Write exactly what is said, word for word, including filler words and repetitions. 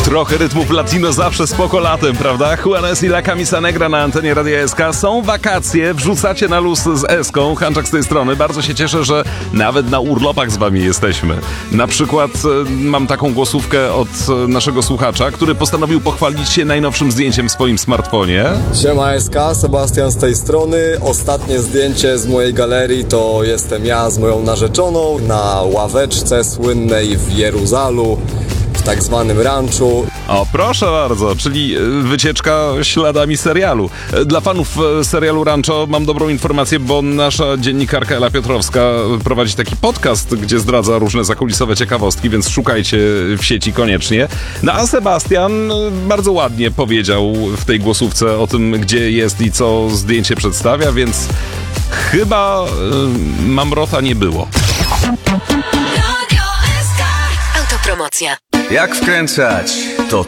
Trochę rytmów latino zawsze spoko latem, prawda? Juanes i La Camisa Negra na antenie Radia S K. Są wakacje, wrzucacie na luz z Eską. Hanczak z tej strony. Bardzo się cieszę, że nawet na urlopach z wami jesteśmy. Na przykład e, mam taką głosówkę od e, naszego słuchacza, który postanowił pochwalić się najnowszym zdjęciem w swoim smartfonie. Siema S K, Sebastian z tej strony. Ostatnie zdjęcie z mojej galerii to jestem ja z moją narzeczoną na ławeczce słynnej w Jeruzalu, w tak zwanym ranczu. O, proszę bardzo, czyli wycieczka śladami serialu. Dla fanów serialu Rancho mam dobrą informację, bo nasza dziennikarka Ela Piotrowska prowadzi taki podcast, gdzie zdradza różne zakulisowe ciekawostki, więc szukajcie w sieci koniecznie. No a Sebastian bardzo ładnie powiedział w tej głosówce o tym, gdzie jest i co zdjęcie przedstawia, więc chyba y, mamrota nie było. Autopromocja. Jak wkręcać? To